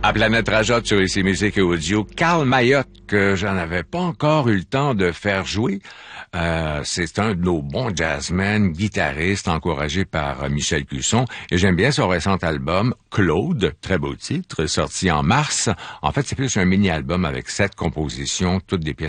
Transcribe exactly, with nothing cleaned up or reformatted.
À Planète Rajotte sur Ici Musique et Audio, Carl Mayotte, que j'en avais pas encore eu le temps de faire jouer. Euh, c'est un de nos bons jazzmen, guitaristes, encouragé par euh, Michel Cusson. Et j'aime bien son récent album, Claude, très beau titre, sorti en mars. En fait, c'est plus un mini-album avec sept compositions, toutes des pièces